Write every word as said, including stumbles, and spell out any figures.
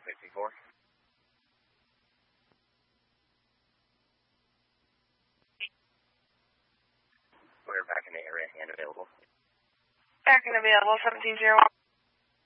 fifty-four. We're back in the area and available. Back and available, seventeen zero one.